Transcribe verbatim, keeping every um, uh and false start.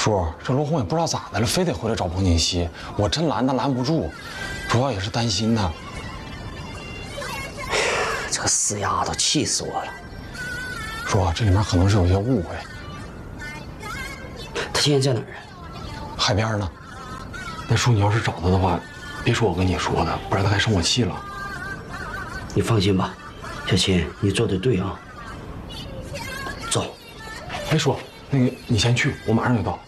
叔，这罗红也不知道咋的了，非得回来找彭锦熙，我真拦他拦不住，主要也是担心他。 这个死丫头气死我了！ 叔，这里面可能是有些误会。 她现在在哪儿啊？ 海边呢。那叔，你要是找他的话，别说我跟你说的，不然他还生我气了。 你放心吧，小秦，你做的对啊。走。 哎，叔，那个你先去，我马上就到。